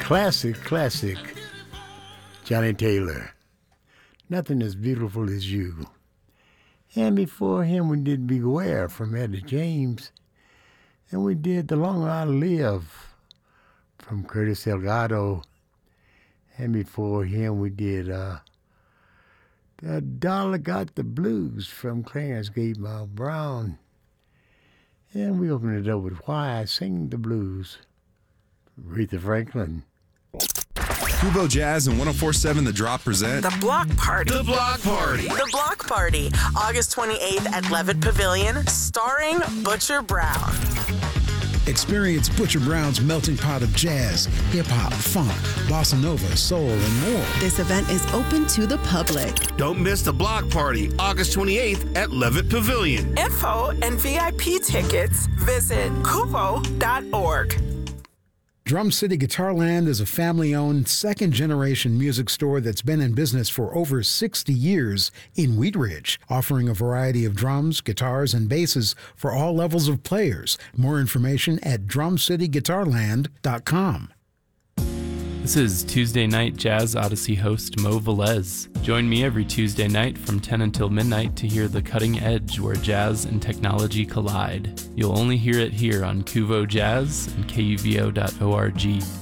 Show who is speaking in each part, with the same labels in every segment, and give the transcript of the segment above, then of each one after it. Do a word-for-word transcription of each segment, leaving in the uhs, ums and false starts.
Speaker 1: classic, classic Johnny Taylor. Nothing as beautiful as you. And before him, we did Beware from Etta James. And we did The Longer I Live from Curtis Delgado. And before him, we did uh, The Dollar Got the Blues from Clarence Gabriel Brown. And we opened it up with Why I Sing the Blues, Aretha Franklin.
Speaker 2: Kubo Jazz and one oh four point seven The Drop present
Speaker 3: The Block Party.
Speaker 2: The Block Party.
Speaker 3: The Block Party, August twenty-eighth at Levitt Pavilion, starring Butcher Brown.
Speaker 4: Experience Butcher Brown's melting pot of jazz, hip-hop, funk, bossa nova, soul, and more.
Speaker 5: This event is open to the public.
Speaker 6: Don't miss The Block Party, August twenty-eighth at Levitt Pavilion.
Speaker 3: Info and V I P tickets, visit kuvo dot org.
Speaker 4: Drum City Guitarland is a family-owned, second-generation music store that's been in business for over sixty years in Wheat Ridge, offering a variety of drums, guitars, and basses for all levels of players. More information at drum city guitarland dot com.
Speaker 7: This is Tuesday Night Jazz Odyssey host Mo Velez. Join me every Tuesday night from ten until midnight to hear the cutting edge where jazz and technology collide. You'll only hear it here on Kuvo Jazz and K U V O dot org.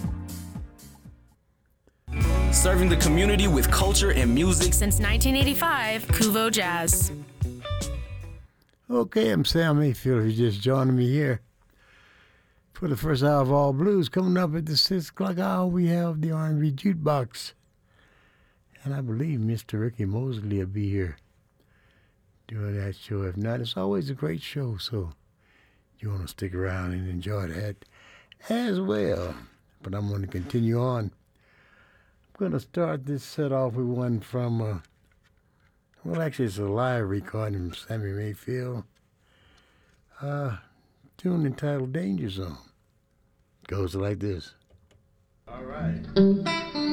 Speaker 8: Serving the community with culture and music
Speaker 9: since nineteen eighty-five, Kuvo Jazz.
Speaker 1: Okay, I'm Sam Mayfield. If you're just joining me here for the first hour of All Blues. Coming up at the six o'clock hour, we have the R and B Jukebox. And I believe Mister Ricky Mosley will be here doing that show. If not, it's always a great show, so you want to stick around and enjoy that as well. But I'm going to continue on. I'm going to start this set off with one from, uh, well, actually, it's a live recording from Sammy Mayfield. Uh, tune entitled Danger Zone. Goes like this.
Speaker 6: All right.